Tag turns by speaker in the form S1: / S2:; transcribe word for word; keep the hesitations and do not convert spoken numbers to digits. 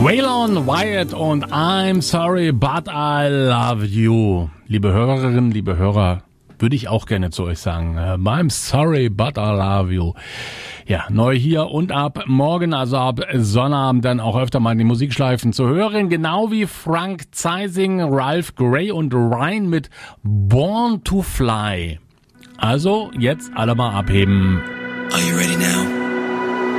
S1: Waylon Wyatt und I'm sorry, but I love you. Liebe Hörerinnen, liebe Hörer, würde ich auch gerne zu euch sagen. I'm sorry, but I love you. Ja, neu hier und ab morgen, also ab Sonnabend, dann auch öfter mal in die Musikschleifen zu hören. Genau wie Frank Zeising, Ralph Gray und Ryan mit Born to Fly. Also jetzt alle mal abheben.
S2: Are you ready now?